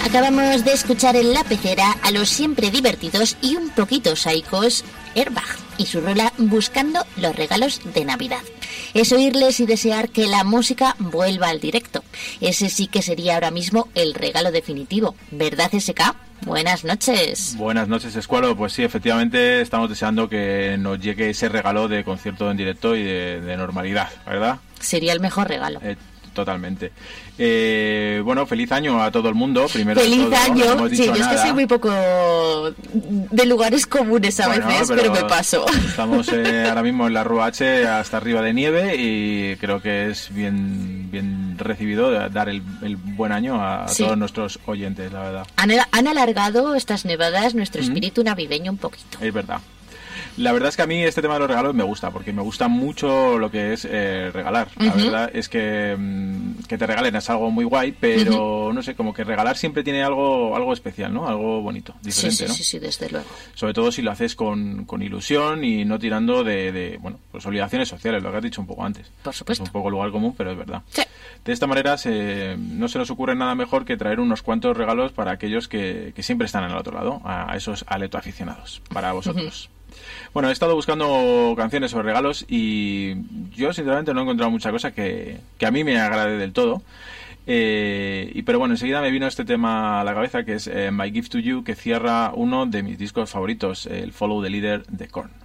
Acabamos de escuchar en la pecera a los siempre divertidos y un poquito psicos Airbag y su rola Buscando los regalos de Navidad. Es oírles y desear que la música vuelva al directo. Ese sí que sería ahora mismo el regalo definitivo, ¿verdad, SK? Buenas noches. Buenas noches, Escualo. Pues sí, efectivamente estamos deseando que nos llegue ese regalo de concierto en directo y de normalidad, ¿verdad? Sería el mejor regalo. Totalmente. Bueno, feliz año a todo el mundo. Primero feliz de todo, año. no hemos dicho sí, yo nada. es que soy muy poco de lugares comunes a veces, pero me paso. Estamos ahora mismo en la Rúa H hasta arriba de nieve y creo que es bien recibido dar el buen año a todos nuestros oyentes, la verdad. Han alargado estas nevadas nuestro espíritu navideño un poquito. Es verdad. La verdad es que a mí este tema de los regalos me gusta, porque me gusta mucho lo que es regalar. La verdad es que te regalen es algo muy guay, pero no sé, como que regalar siempre tiene algo especial, ¿no? Algo bonito, diferente, ¿no? Sí, desde luego. Sobre todo si lo haces con ilusión y no tirando de pues obligaciones sociales, lo que has dicho un poco antes. Por supuesto. Es un poco lugar común, pero es verdad. Sí. De esta manera no se nos ocurre nada mejor que traer unos cuantos regalos para aquellos que siempre están al otro lado, a esos aletroaficionados, para vosotros. Bueno, he estado buscando canciones sobre regalos y yo sinceramente no he encontrado mucha cosa que a mí me agrade del todo. Pero bueno, enseguida me vino este tema a la cabeza, que es My Gift to You, que cierra uno de mis discos favoritos, el Follow the Leader de Korn.